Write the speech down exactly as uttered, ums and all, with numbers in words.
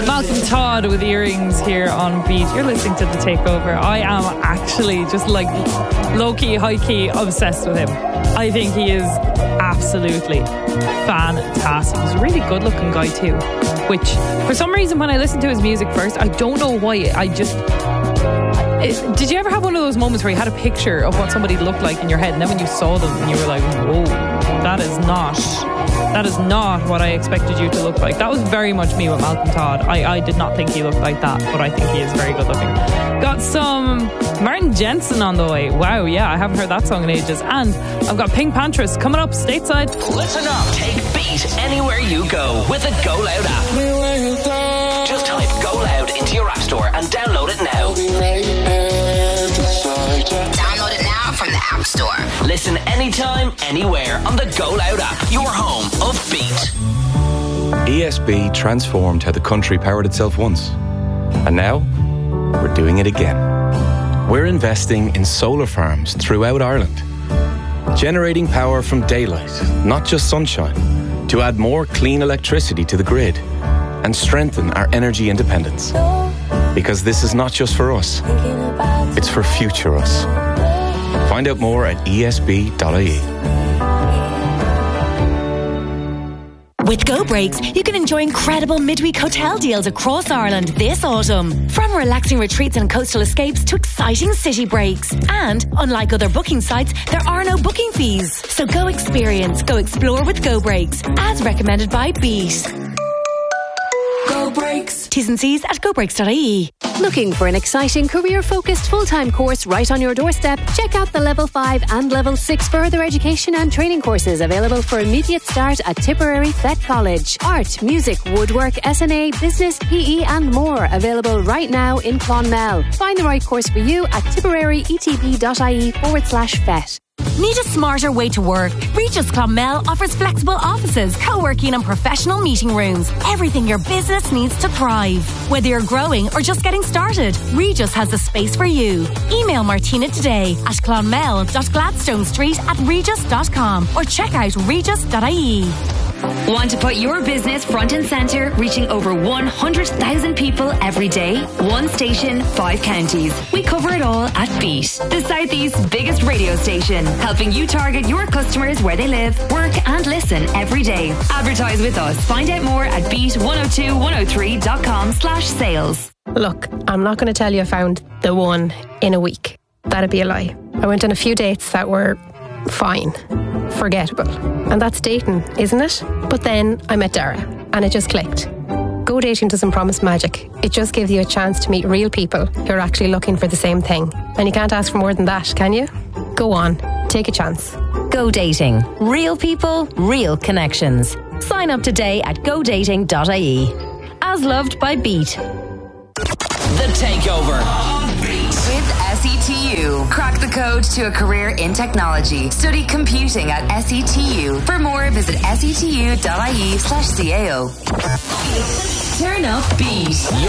Malcolm Todd with Earrings here on Beat. You're listening to The Takeover. I am actually just like low-key, high-key obsessed with him. I think he is absolutely fantastic. He's a really good-looking guy too, which for some reason when I listened to his music first, I don't know why, I just... It, did you ever have one of those moments where you had a picture of what somebody looked like in your head, and then when you saw them and you were like, whoa, that is not... That is not what I expected you to look like. That was very much me with Malcolm Todd. I, I did not think he looked like that, but I think he is very good looking. Got some Martin Jensen on the way. Wow, yeah, I haven't heard that song in ages. And I've got Pink Panthers coming up stateside. Listen up, take Beat anywhere you go with the Go Loud app. Just type Go Loud into your app store and download it now. Download it now from the App Store. Listen anytime, anywhere on the Go Loud app, your home of Beat. E S B transformed how the country powered itself once. And now, we're doing it again. We're investing in solar farms throughout Ireland, generating power from daylight, not just sunshine, to add more clean electricity to the grid and strengthen our energy independence. Because this is not just for us, it's for future us. Find out more at E S B dot I E. With Go Breaks, you can enjoy incredible midweek hotel deals across Ireland this autumn. From relaxing retreats and coastal escapes to exciting city breaks. And, unlike other booking sites, there are no booking fees. So go experience, go explore with Go Breaks, as recommended by Beat. Go Breaks. T's and C's at go breaks dot I E. Looking for an exciting career-focused full-time course right on your doorstep? Check out the Level five and Level six further education and training courses available for immediate start at Tipperary Fet College. Art, music, woodwork, S N A, business, P E and more available right now in Clonmel. Find the right course for you at tipperary e t b dot I E forward slash fet. Need a smarter way to work? Regis Clonmel offers flexible offices, co-working and professional meeting rooms. Everything your business needs to thrive. Whether you're growing or just getting started, Regis has the space for you. Email Martina today at clonmel dot gladstone street at regis dot com or check out regis dot I E. Want to put your business front and centre, reaching over one hundred thousand people every day? One station, five counties. We cover it all at Beat, the Southeast's biggest radio station, helping you target your customers where they live, work and listen every day. Advertise with us. Find out more at beat one oh two one oh three dot com slash sales. Look, I'm not going to tell you I found the one in a week. That'd be a lie. I went on a few dates that were fine, forgettable. And that's dating, isn't it? But then I met Dara and it just clicked. Go Dating doesn't promise magic. It just gives you a chance to meet real people who are actually looking for the same thing. And you can't ask for more than that, can you? Go on, take a chance. Go Dating. Real people, real connections. Sign up today at go dating dot I E. As loved by Beat. The Takeover. With S E T U. Crack the code to a career in technology. Study computing at S E T U. For more, visit setu dot I E slash C A O. Turn up Beat.